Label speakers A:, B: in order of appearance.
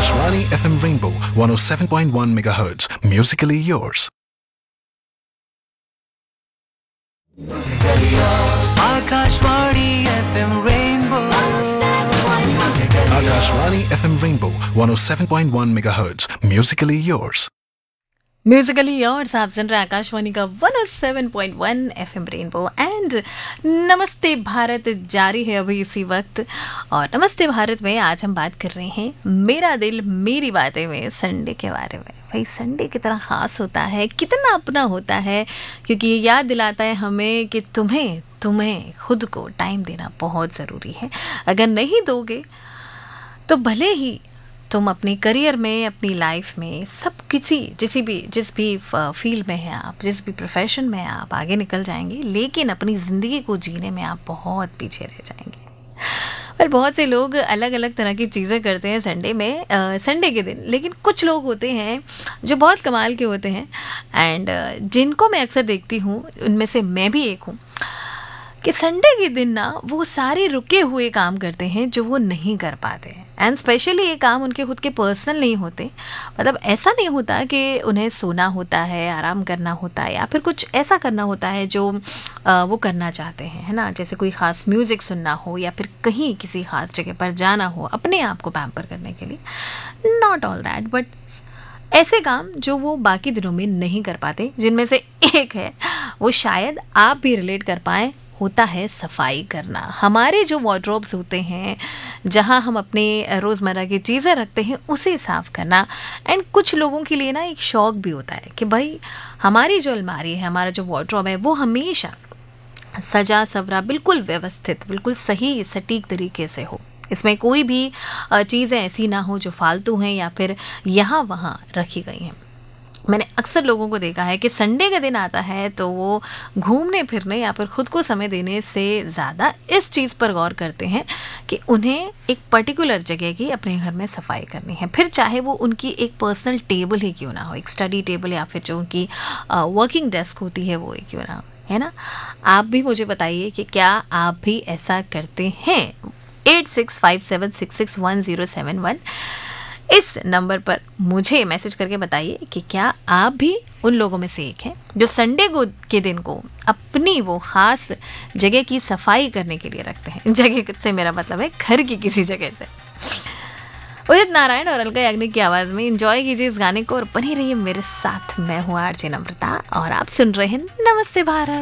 A: Akashvani FM Rainbow 107.1 MHz. Musically yours.
B: Akashvani FM rainbow
A: Akashvani FM Rainbow 107.1 MHz. Musically yours.
C: Musically yours आप सुन रहे हैं आकाशवाणी का 107.1 FM rainbow and नमस्ते भारत जारी है अभी इसी वक्त। और नमस्ते भारत में आज हम बात कर रहे हैं मेरा दिल मेरी बातें में संडे के बारे में। भाई संडे कितना ख़ास होता है, कितना अपना होता है, क्योंकि ये याद दिलाता है हमें कि तुम्हें खुद को टाइम देना बहुत ज़रूरी है। अगर नहीं दोगे तो भले ही तुम अपने करियर में, अपनी लाइफ में, सब जिस भी फील्ड में है आप, जिस भी प्रोफेशन में आप आगे निकल जाएंगे, लेकिन अपनी ज़िंदगी को जीने में आप बहुत पीछे रह जाएंगे। पर बहुत से लोग अलग अलग तरह की चीज़ें करते हैं संडे के दिन, लेकिन कुछ लोग होते हैं जो बहुत कमाल के होते हैं एंड जिनको मैं अक्सर देखती हूँ, उनमें से मैं भी एक हूँ, कि संडे के दिन ना वो सारे रुके हुए काम करते हैं जो वो नहीं कर पाते हैं। एंड स्पेशली ये काम उनके खुद के पर्सनल नहीं होते, मतलब ऐसा नहीं होता कि उन्हें सोना होता है, आराम करना होता है, या फिर कुछ ऐसा करना होता है जो वो करना चाहते हैं, है ना, जैसे कोई ख़ास म्यूज़िक सुनना हो या फिर कहीं किसी ख़ास जगह पर जाना हो अपने आप को पैम्पर करने के लिए। नॉट ऑल दैट, बट ऐसे काम जो वो बाकी दिनों में नहीं कर पाते, जिनमें से एक है, वो शायद आप भी रिलेट कर पाएँ, होता है सफाई करना। हमारे जो वार्डरोब्स होते हैं, जहां हम अपने रोज़मर्रा की चीज़ें रखते हैं, उसे साफ़ करना। एंड कुछ लोगों के लिए ना एक शौक़ भी होता है कि भाई हमारी जो अलमारी है, हमारा जो वार्डरोब है, वो हमेशा सजा सवरा, बिल्कुल व्यवस्थित, बिल्कुल सही सटीक तरीके से हो। इसमें कोई भी चीज़ें ऐसी ना हो जो फालतू हैं या फिर यहाँ वहाँ रखी गई हैं। मैंने अक्सर लोगों को देखा है कि संडे का दिन आता है तो वो घूमने फिरने या फिर खुद को समय देने से ज़्यादा इस चीज़ पर गौर करते हैं कि उन्हें एक पर्टिकुलर जगह की अपने घर में सफाई करनी है। फिर चाहे वो उनकी एक पर्सनल टेबल ही क्यों ना हो, एक स्टडी टेबल या फिर जो उनकी वर्किंग डेस्क होती है वो ही क्यों ना हो, है ना। आप भी मुझे बताइए कि क्या आप भी ऐसा करते हैं। 8657661071 इस नंबर पर मुझे मैसेज करके बताइए कि क्या आप भी उन लोगों में से एक हैं जो संडे के दिन को अपनी वो ख़ास जगह की सफाई करने के लिए रखते हैं। जगह से मेरा मतलब है घर की किसी जगह से। उदित नारायण और अलका याग्निक की आवाज़ में एंजॉय कीजिए इस गाने को और बनी रहिए मेरे साथ। मैं हूँ आरजे नम्रता और आप सुन रहे हैं नमस्ते भारत।